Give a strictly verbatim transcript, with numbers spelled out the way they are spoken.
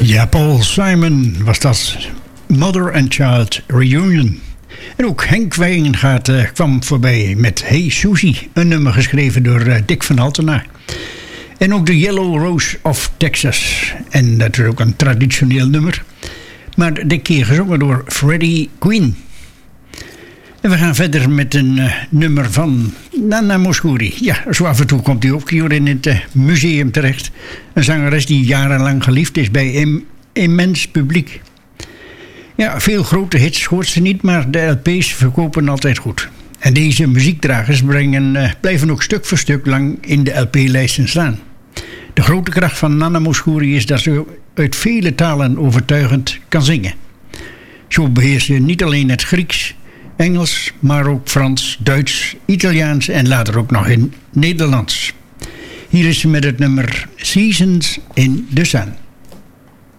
Ja, Paul Simon was dat. Mother and Child Reunion. En ook Henk Wijngaard uh, kwam voorbij met Hey Susie. Een nummer geschreven door uh, Dick van Altena. En ook de Yellow Rose of Texas. En dat is ook een traditioneel nummer. Maar dit keer gezongen door Freddie Quinn. En we gaan verder met een uh, nummer van Nana Mouskouri. Ja, zo af en toe komt hij ook hier in het uh, museum terecht. Een zangeres die jarenlang geliefd is bij een immens publiek. Ja, veel grote hits hoort ze niet, maar de L P's verkopen altijd goed. En deze muziekdragers brengen, uh, blijven ook stuk voor stuk lang in de L P-lijsten staan. De grote kracht van Nana Mouskouri is dat ze uit vele talen overtuigend kan zingen. Zo beheerst ze niet alleen het Grieks, Engels, maar ook Frans, Duits, Italiaans en later ook nog in Nederlands. Hier is ze met het nummer Seasons in the Sun.